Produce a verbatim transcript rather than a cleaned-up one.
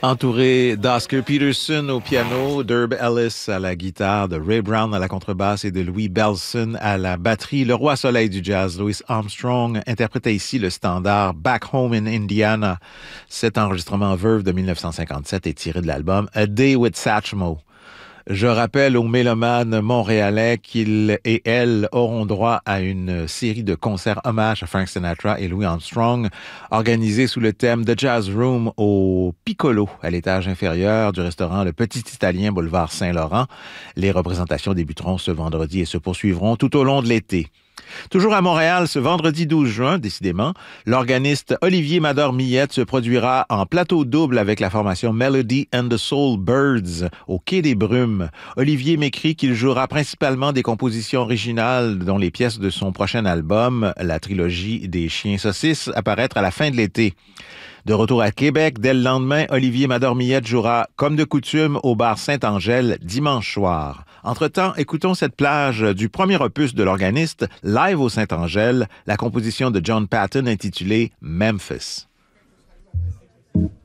Entouré d'Oscar Peterson au piano, d'Herb Ellis à la guitare, de Ray Brown à la contrebasse et de Louis Bellson à la batterie, le roi soleil du jazz, Louis Armstrong, interprétait ici le standard Back Home in Indiana. Cet enregistrement Verve de mille neuf cent cinquante-sept est tiré de l'album A Day with Satchmo. Je rappelle aux mélomanes montréalais qu'ils et elles auront droit à une série de concerts hommage à Frank Sinatra et Louis Armstrong, organisés sous le thème The Jazz Room au Piccolo, à l'étage inférieur du restaurant Le Petit Italien, boulevard Saint-Laurent. Les représentations débuteront ce vendredi et se poursuivront tout au long de l'été. Toujours à Montréal, ce vendredi douze juin, décidément, l'organiste Olivier Mador-Millette se produira en plateau double avec la formation Melody and the Soul Birds au Quai des Brumes. Olivier m'écrit qu'il jouera principalement des compositions originales dont les pièces de son prochain album, la trilogie des Chiens Saucisses, apparaître à la fin de l'été. De retour à Québec, dès le lendemain, Olivier Mador-Millette jouera, comme de coutume, au bar Saint-Angèle dimanche soir. Entre-temps, écoutons cette plage du premier opus de l'organiste, live au Saint-Angèle, la composition de John Patton intitulée Memphis.